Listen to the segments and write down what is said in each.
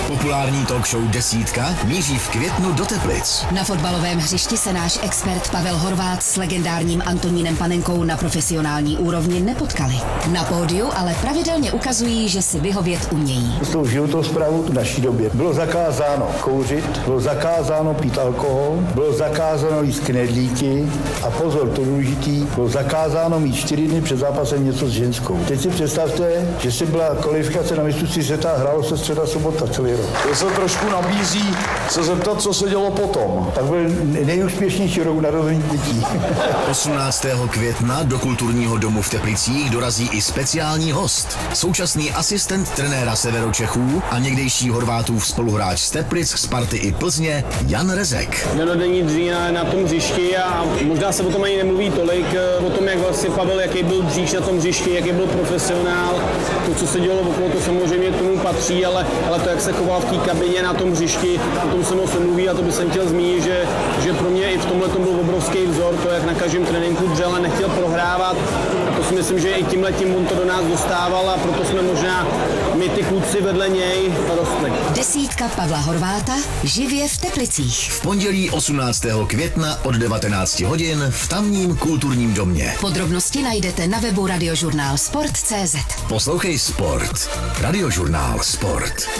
Populární talk show Desítka míří v květnu do Teplic. Na fotbalovém hřišti se náš expert Pavel Horváth s legendárním Antonínem Panenkou na profesionální úrovni nepotkali. Na pódiu ale pravidelně ukazují, že si vyhovět umějí. S tou životosprávou v naší době bylo zakázáno kouřit, bylo zakázáno pít alkohol, bylo zakázáno jíst knedlíky a pozor, to důležitý, bylo zakázáno mít 4 dny před zápasem něco s ženskou. Teď si představte, že si byla kvalifikace na mistrovství světa a hrálo se středa sobota celý rok. To se trošku nabízí se zeptat, co se dělo potom. Tak byl nejúspěšnější rok narození dětí. 18. května do kulturního domu v Teplicích dorazí i speciální host. Současný asistent trenéra Severočechů a někdejší Horvátův spoluhráč z Teplic, Sparty i Plzně Jan Rezek. Denodenní dřína na tom hřišti a možná se o tom ani nemluví tolik, o tom, jak vlastně Pavel, jaký byl dříž na tom hřišti, jaký byl profesionál. To, co se dělo okolo, to samozřejmě k tomu patří, ale to, jak se choval v té kabině na tom hřišti, o tom se moc nemluví a to bych jsem chtěl zmínit, že pro mě i v tomhle to byl obrovský vzor, to, jak na každém tréninku dřel a nechtěl prohrávat. A to si myslím, že i tímhletím on to do nás dostával a proto jsme možná my ty kluci vedle něj rostli. Desítka Pavla Horváta živě v Teplicích. V pondělí 18. května od 19 hodin v tamním kulturním domě. Podrobnosti najdete na webu radiožurnálsport.cz. Poslouchej Sport. Radiožurnál Sport.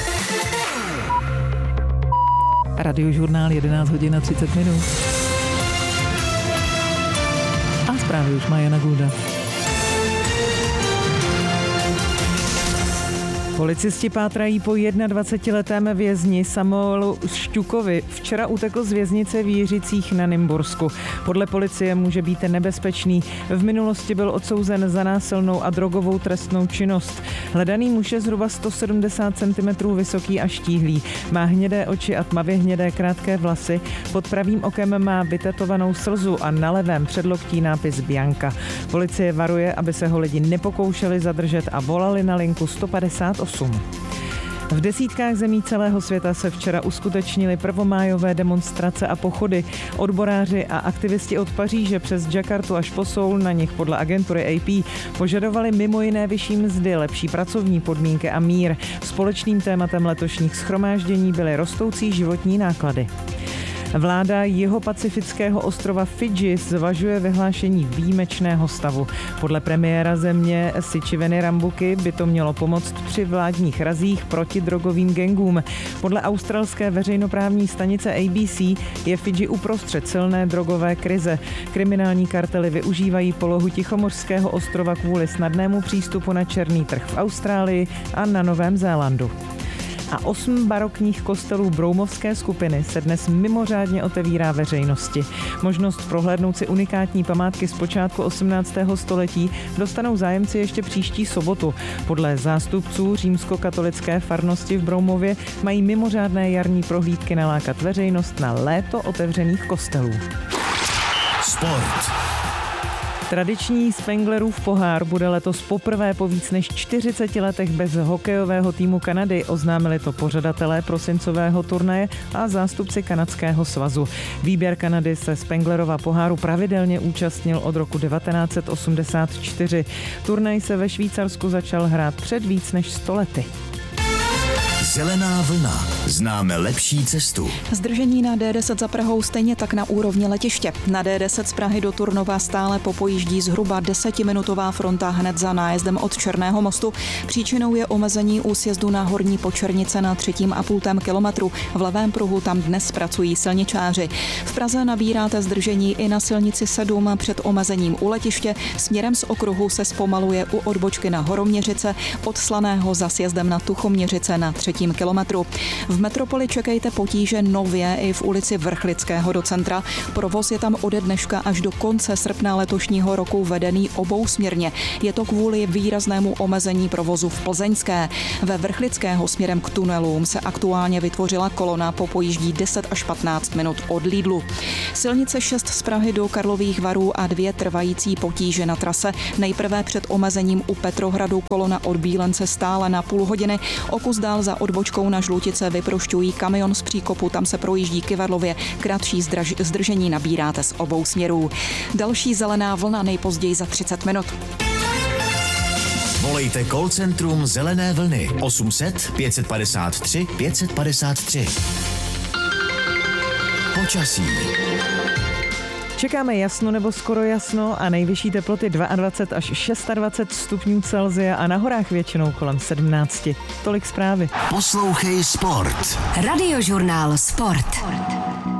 Radiožurnál 11 hodin a 30 minut. A zprávy už má Jana Gulda. Policisti pátrají po 21letém vězni Samuelu Šťukovi. Včera utekl z věznice v Jiřicích na Nymbursku. Podle policie může být nebezpečný. V minulosti byl odsouzen za násilnou a drogovou trestnou činnost. Hledaný muž je zhruba 170 cm vysoký a štíhlý. Má hnědé oči a tmavě hnědé krátké vlasy. Pod pravým okem má vytetovanou slzu a na levém předloktí nápis Bianca. Policie varuje, aby se ho lidi nepokoušeli zadržet a volali na linku 158. V desítkách zemí celého světa se včera uskutečnily prvomájové demonstrace a pochody. Odboráři a aktivisti od Paříže přes Jakartu až po Soul, na nich podle agentury AP, požadovali mimo jiné vyšší mzdy, lepší pracovní podmínky a mír. Společným tématem letošních shromáždění byly rostoucí životní náklady. Vláda jihopacifického ostrova Fidži zvažuje vyhlášení výjimečného stavu. Podle premiéra země Sičiveny Rambuky by to mělo pomoct při vládních razích proti drogovým gangům. Podle australské veřejnoprávní stanice ABC je Fidži uprostřed silné drogové krize. Kriminální kartely využívají polohu Tichomořského ostrova kvůli snadnému přístupu na černý trh v Austrálii a na Novém Zélandu. A 8 barokních kostelů broumovské skupiny se dnes mimořádně otevírá veřejnosti. Možnost prohlédnout si unikátní památky z počátku 18. století dostanou zájemci ještě příští sobotu. Podle zástupců římskokatolické farnosti v Broumově mají mimořádné jarní prohlídky nalákat veřejnost na léto otevřených kostelů. Sport. Tradiční Spenglerův pohár bude letos poprvé po víc než 40 letech bez hokejového týmu Kanady, oznámili to pořadatelé prosincového turnaje a zástupci kanadského svazu. Výběr Kanady se Spenglerova poháru pravidelně účastnil od roku 1984. Turnaj se ve Švýcarsku začal hrát před víc než 100 lety. Zelená vlna. Známe lepší cestu. Zdržení na D10 za Prahou stejně tak na úrovni letiště. Na D10 z Prahy do Turnova stále popojíždí zhruba 10minutová fronta hned za nájezdem od Černého mostu. Příčinou je omezení u sjezdu na Horní Počernice na 3,5 kilometru. V levém pruhu tam dnes pracují silničáři. V Praze nabíráte zdržení i na silnici 7 před omezením u letiště. Směrem z okruhu se zpomaluje u odbočky na Horoměřice, od Slaného za sjezdem na Tuchoměřice na 3. kilometru. V metropoli čekejte potíže nově i v ulici Vrchlického do centra. Provoz je tam ode dneška až do konce srpna letošního roku vedený obousměrně. Je to kvůli výraznému omezení provozu v Plzeňské. Ve Vrchlického směrem k tunelům se aktuálně vytvořila kolona, popojíždí 10 až 15 minut od Lidlu. Silnice 6 z Prahy do Karlových Varů a 2 trvající potíže na trase. Nejprve před omezením u Petrohradu kolona od Bílence stále na půl hodiny. O kus dál za odbočkou na Žlutice vyprošťují kamion z příkopu, tam se projíždí Kyvadlově. Kratší zdržení nabíráte z obou směrů. Další zelená vlna nejpozději za 30 minut. Volejte call centrum Zelené vlny 800 553 553. Počasí. Čekáme jasno nebo skoro jasno a nejvyšší teploty 22 až 26 stupňů Celsia a na horách většinou kolem 17. Tolik zprávy. Poslouchej Sport. Radiožurnál Sport.